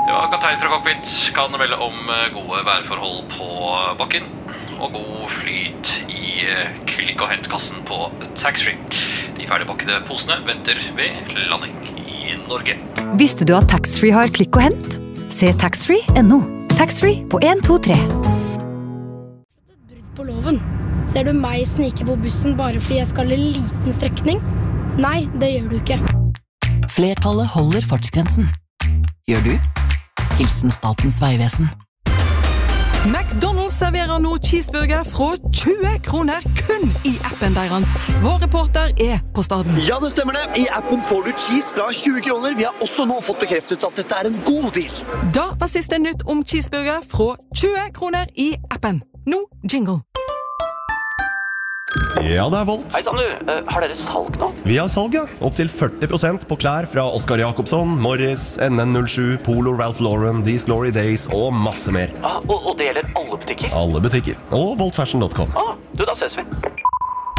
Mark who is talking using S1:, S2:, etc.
S1: Ja, kaptein fra cockpit kan melde om gode værforhold på bakken og god flyt i klikk- og hentkassen på taxfree. De ferdigpakkede posene venter ved landing i Norge.
S2: Visste du at taxfree har klikk og hent? Se taxfree.no. Taxfree på 1, 2, 3.
S3: Brudd på loven. Ser du meg snike på bussen bare fordi jeg skal en liten strekning? Nei, det gjør du ikke.
S4: Flertallet holder fartsgrensen. Gjør du? Hilsen Statens vegvesen.
S5: McDonald's serverer nå cheeseburger fra 20 kroner kun i appen deres. Vår reporter på staden.
S6: Ja, det stemmer det. I appen får du cheese fra 20 kroner. Vi har også nå fått bekreftet at dette en god deal.
S5: Da var siste nytt om cheeseburger fra 20 kroner i appen. Nå jingle.
S7: Ja, det Volt.
S6: Hei, Sander. Har dere salg nå?
S7: Vi har salg, ja. Opp til 40% på klær fra Oscar Jacobsson, Morris, NN07, Polo, Ralph Lauren, These Glory Days og masse mer.
S6: Og det gjelder alle butikker?
S7: Alle butikker. Og voltfashion.com.
S6: Du, da ses vi.